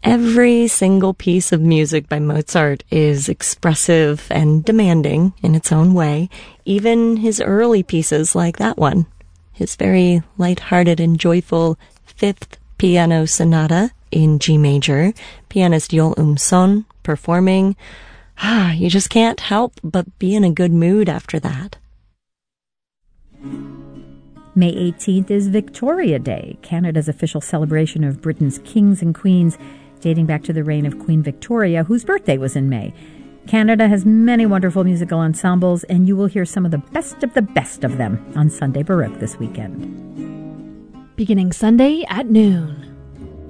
Every single piece of music by Mozart is expressive and demanding in its own way, even his early pieces like that one. His very light-hearted and joyful Fifth Piano Sonata in G major, pianist Yul Son performing. You just can't help but be in a good mood after that. May 18th is Victoria Day, Canada's official celebration of Britain's kings and queens, dating back to the reign of Queen Victoria, whose birthday was in May. Canada has many wonderful musical ensembles, and you will hear some of the best of them on Sunday Baroque this weekend. Beginning Sunday at noon.